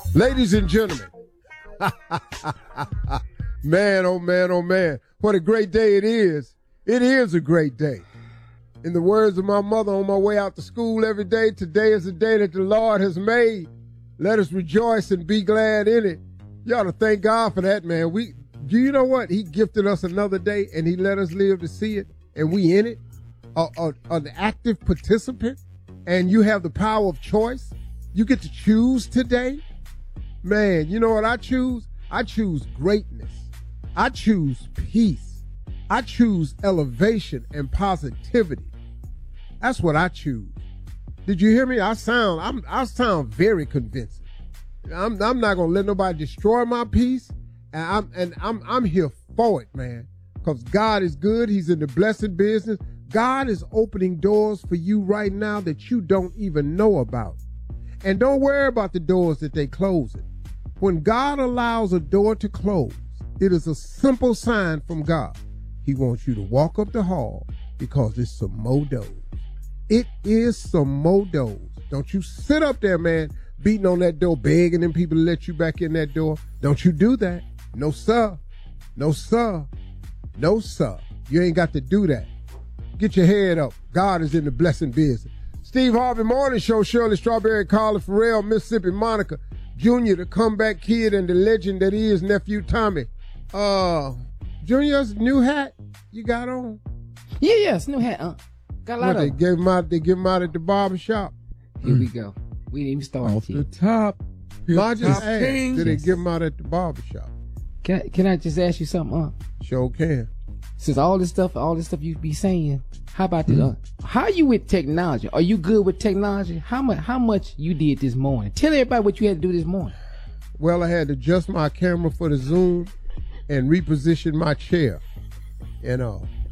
Ladies and gentlemen, man, oh man, oh man, what a great day it is. It is a great day. In the words of my mother on my way out to school every day, today is the day that the Lord has made. Let us rejoice and be glad in it. You ought to thank God for that, man. Do you know what? He gifted us another day, and he let us live to see it, and we in it, an active participant, and you have the power of choice. You get to choose today. Man, you know what I choose? I choose greatness. I choose peace. I choose elevation and positivity. That's what I choose. Did you hear me? I sound very convincing. I'm not gonna let nobody destroy my peace, and I'm here for it, man. Because God is good. He's in the blessing business. God is opening doors for you right now that you don't even know about. And don't worry about the doors that they closing. When God allows a door to close, it is a simple sign from God. He wants you to walk up the hall because it's some more doors. It is some more doors. Don't you sit up there, man, beating on that door, begging them people to let you back in that door. Don't you do that. No, sir. No, sir. No, sir. You ain't got to do that. Get your head up. God is in the blessing business. Steve Harvey Morning Show, Shirley Strawberry, Carla Farrell, Mississippi Monica, Junior, the comeback kid, and the legend that is Nephew Tommy. Junior's new hat you got on? Yeah, it's new hat. Got a lot of they give him out at the barber shop. Here we go. We didn't even start off the top. No, I just asked, did they give him out at the barber shop? Can I just ask you something? Sure can. Since all this stuff you be saying, how about this? How are you with technology? Are you good with technology? How much you did this morning? Tell everybody what you had to do this morning. Well, I had to adjust my camera for the zoom and reposition my chair. And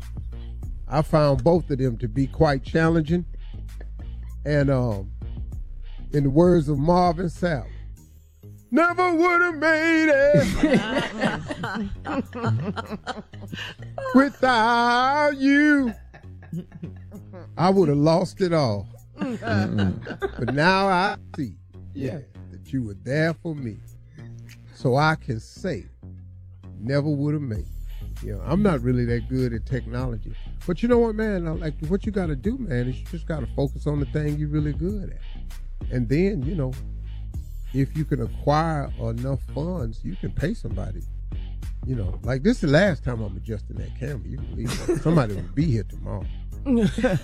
I found both of them to be quite challenging. And in the words of Marvin Sapp, never would have made it without you. I would have lost it all. But now I see that you were there for me. So I can say, never would have made it. You know, I'm not really that good at technology. But you know what, man? Like, what you got to do, man, is you just got to focus on the thing you're really good at. And then, you know, if you can acquire enough funds, you can pay somebody. You know, like this is the last time I'm adjusting that camera. You can believe it. Somebody will be here tomorrow. Know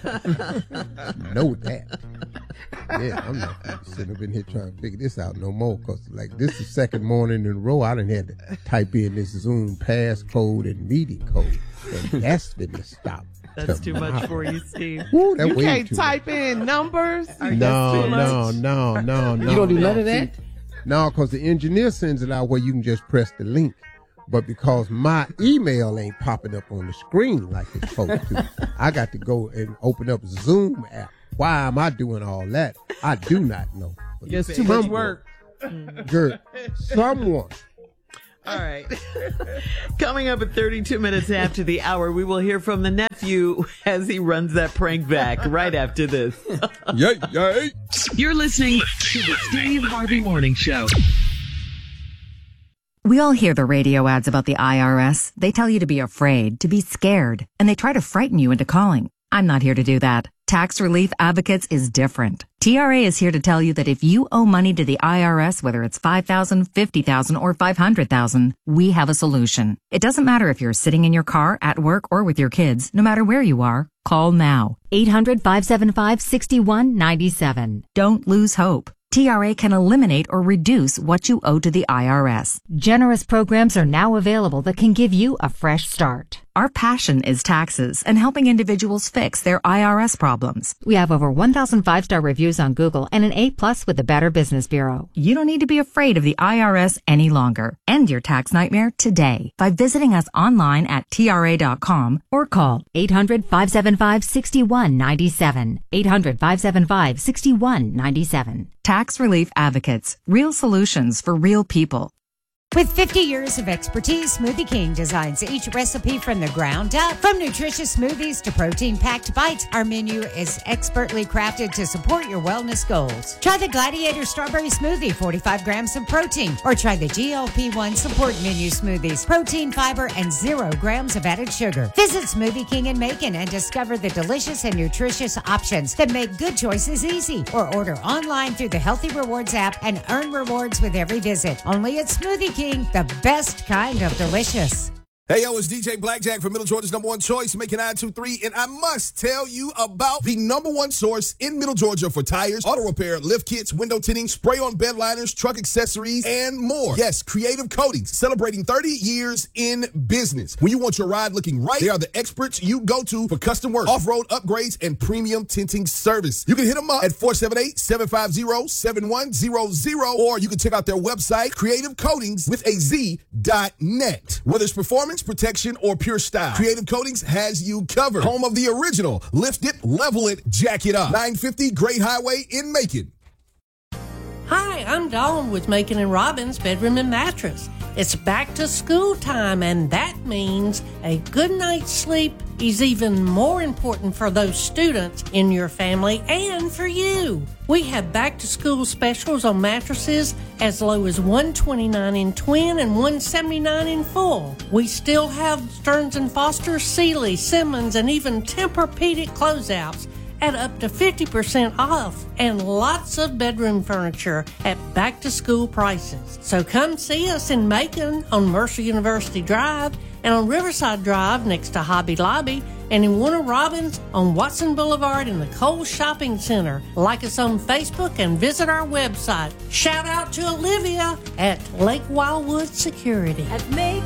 that. Yeah, I'm not sitting up in here trying to figure this out no more, because like this is the second morning in a row I done had to type in this Zoom passcode and meeting code, and that's been the stop. That's too much for you, Steve. Woo, you can't type in numbers? No. You don't do none of that? No, because the engineer sends it out where you can just press the link. But because my email ain't popping up on the screen like it's supposed to, I got to go and open up Zoom app. Why am I doing all that? I do not know. It's too much work. Gert, someone. All right. Coming up at 32 minutes after the hour, we will hear from the nephew as he runs that prank back right after this. Yay. You're listening to the Steve Harvey Morning Show. We all hear the radio ads about the IRS. They tell you to be afraid, to be scared, and they try to frighten you into calling. I'm not here to do that. Tax Relief Advocates is different. TRA is here to tell you that if you owe money to the IRS, whether it's $5,000, $50,000, or $500,000, we have a solution. It doesn't matter if you're sitting in your car, at work, or with your kids. No matter where you are, call now. 800-575-6197. Don't lose hope. TRA can eliminate or reduce what you owe to the IRS. Generous programs are now available that can give you a fresh start. Our passion is taxes and helping individuals fix their IRS problems. We have over 1,000 5-star reviews on Google and an A+ with the Better Business Bureau. You don't need to be afraid of the IRS any longer. End your tax nightmare today by visiting us online at TRA.com or call 800-575-6197. 800-575-6197. Tax Relief Advocates. Real solutions for real people. With 50 years of expertise, Smoothie King designs each recipe from the ground up. From nutritious smoothies to protein-packed bites, our menu is expertly crafted to support your wellness goals. Try the Gladiator Strawberry Smoothie, 45 grams of protein, or try the GLP-1 Support Menu Smoothies, protein, fiber, and 0 grams of added sugar. Visit Smoothie King in Macon and discover the delicious and nutritious options that make good choices easy. Or order online through the Healthy Rewards app and earn rewards with every visit. Only at Smoothie King, the best kind of delicious. Hey, yo, it's DJ Blackjack from Middle Georgia's number one choice, Macon 923, and I must tell you about the number one source in Middle Georgia for tires, auto repair, lift kits, window tinting, spray-on bed liners, truck accessories, and more. Yes, Creative Coatings, celebrating 30 years in business. When you want your ride looking right, they are the experts you go to for custom work, off-road upgrades, and premium tinting service. You can hit them up at 478-750-7100, or you can check out their website, creativecoatings.net. Whether it's performance, protection, or pure style, Creative Coatings has you covered. Home of the original Lift It, Level It, Jack It Up. 950 Great Highway in Macon. Hi, I'm Dawn with Macon and Robbins Bedroom and Mattress. It's back to school time, and that means a good night's sleep is even more important for those students in your family and for you. We have back to school specials on mattresses as low as $129 in twin and $179 in full. We still have Stearns & Foster, Sealy, Simmons, and even Tempur-Pedic closeouts at up to 50% off, and lots of bedroom furniture at back-to-school prices. So come see us in Macon on Mercer University Drive and on Riverside Drive next to Hobby Lobby, and in Warner Robins on Watson Boulevard in the Kohl's Shopping Center. Like us on Facebook and visit our website. Shout out to Olivia at Lake Wildwood Security.